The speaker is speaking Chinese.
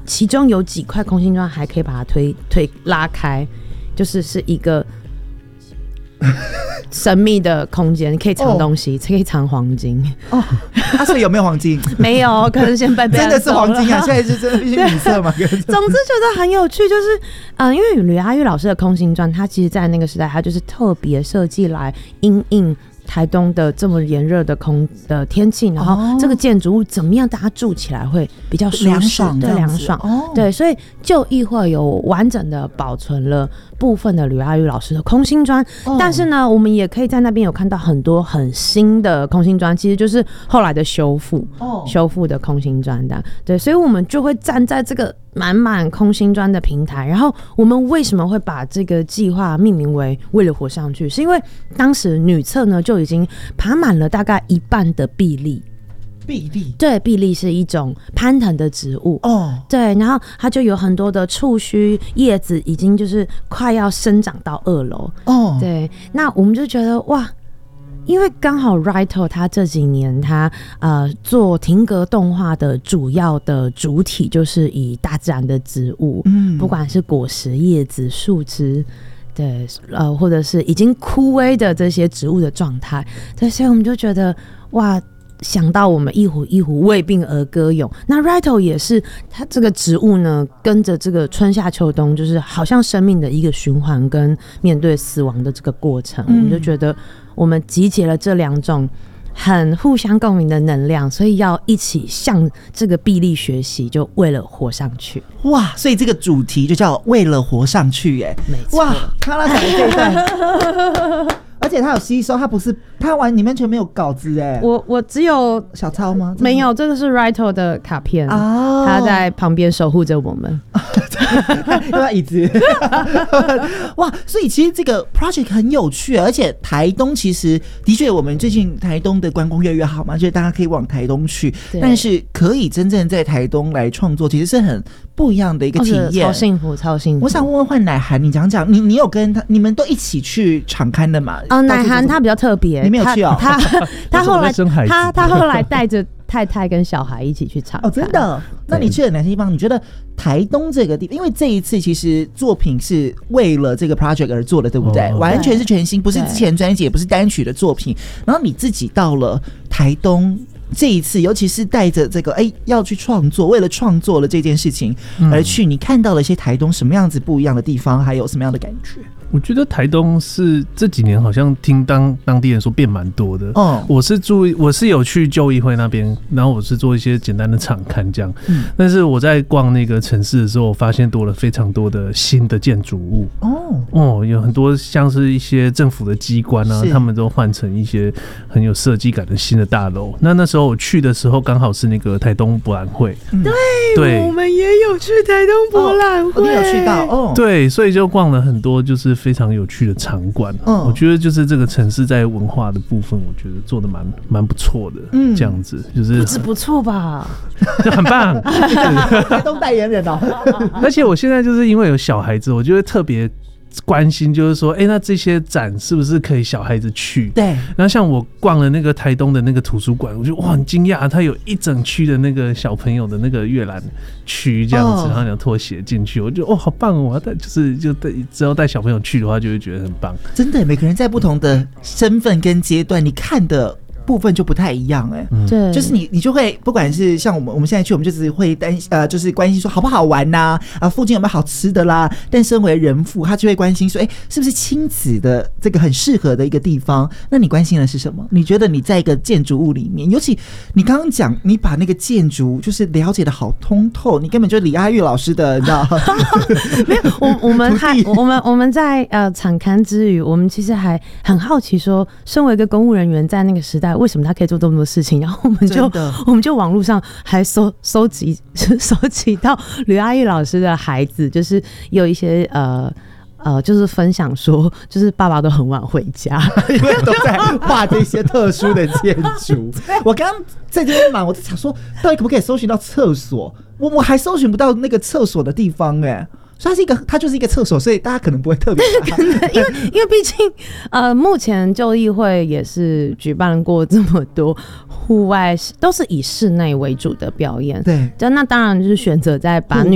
其中有几块空心砖还可以把它推拉开，就是一个神秘的空间，可以藏东西，可以藏黄金。 哦，所以有没有黄金？ 没有，可能先被真的是黄金啊！现在是真的是女色嘛？总之觉得很有趣，就是因为吕阿玉老师的空心砖，它其实在那个时代，它就是特别设计来因应台东的这么炎热的天气，然后这个建筑物怎么样，大家住起来会比较舒适，对，凉爽，对，所以旧议会有完整的保存了部分的吕阿玉老师的空心砖，但是呢，我们也可以在那边有看到很多很新的空心砖，其实就是后来的修复的空心砖的，对，所以我们就会站在这个满满空心砖的平台，然后我们为什么会把这个计划命名为为了活上去，是因为当时女厕呢就已经爬满了大概一半的壁立。对，壁立是一种攀藤的植物对，然后它就有很多的触须叶子已经就是快要生长到2楼对，那我们就觉得哇，因为刚好 Ryto 他这几年他做停格动画的主要的主体就是以大自然的植物，不管是果实、叶子、树枝。对，或者是已经枯萎的这些植物的状态，对，所以我们就觉得哇，想到我们一壶一壶为病而歌咏，那 Ryto 也是它这个植物呢，跟着这个春夏秋冬，就是好像生命的一个循环跟面对死亡的这个过程，我们就觉得我们集结了这2种很互相共鸣的能量，所以要一起向这个壁立学习，就为了活上去。 哇，所以这个主题就叫为了活上去耶。 没错， 哇，康拉讲的这一段而且他有吸收，他不是他完，你完全没有稿子哎。 我只有小抄吗？ 没有，这个是 Ryto 的卡片他在旁边守护着我们。 用他椅子。哇，所以其实这个 project 很有趣，而且台东其实的确，我们最近台东的观光越来越好嘛，所以大家可以往台东去，但是可以真正在台东来创作，其实是很不一样的一个体验， 超幸福，超幸福。 我想问问换乃涵，你讲讲，你有跟他，你们都一起去场勘的嘛？ 乃涵他比较特别， 你没有去哦。 他后来他后来带着太太跟小孩一起去场勘。 真的？那你去了哪些地方？你觉得台东这个地方，因为这一次其实作品是为了这个 project 而做的，对不对？完全是全新，不是之前专辑，也不是单曲的作品。然后你自己到了台东。这一次，尤其是带着这个要去创作，为了创作了这件事情而去，你看到了一些台东什么样子不一样的地方，还有什么样的感觉？ 我觉得台东是这几年好像听当地人说变蛮多的。我是有去旧议会那边，然后我是做一些简单的场勘这样。但是我在逛那个城市的时候，我发现多了非常多的新的建筑物。有很多像是一些政府的机关啊，他们都换成一些很有设计感的新的大楼。那时候我去的时候，刚好是那个台东博览会。对， 我们也有去台东博览会， 你有去到对，所以就逛了很多就是非常有趣的场馆。我觉得就是这个城市在文化的部分，我觉得做的蛮不错的。这样子就是不止不错吧， 就很棒。 台东代言人而且我现在就是因为有小孩子，我就会特别关心，就是说那这些展是不是可以小孩子去？ 对。 然后像我逛了那个台东的那个图书馆，我就哇很惊讶，它有一整区的那个小朋友的那个阅览区这样子，然后你拖鞋进去，我就好棒哦！只要带小朋友去的话，就会觉得很棒。 真的，每个人在不同的身份跟阶段，你看的部分就不太一样对， 就是你就会不管是像我们现在去，我们就只会就是关心说好不好玩呐，附近有没有好吃的啦。但身为人父，他就会关心说，是不是亲子的这个很适合的一个地方？那你关心的是什么？你觉得你在一个建筑物里面，尤其你刚刚讲，你把那个建筑就是了解的好通透，你根本就李阿玉老师的，你知道？ 没有，我们在场勘之余，我们其实还很好奇说，身为一个公务人员，在那个时代。为什么他可以做这么多事情？然后我们就网络上还收集到吕阿玉老师的孩子，就是有一些就是分享说，就是爸爸都很晚回家， 因为都在画这些特殊的建筑。我刚刚在这边忙，我在想说，到底可不可以搜寻到厕所？我还搜寻不到那个厕所的地方所以它就是一个厕所，所以大家可能不会特别因为毕竟目前旧议会也是举办过这么多户外，都是以室内为主的表演。 对， 那当然就是选择在把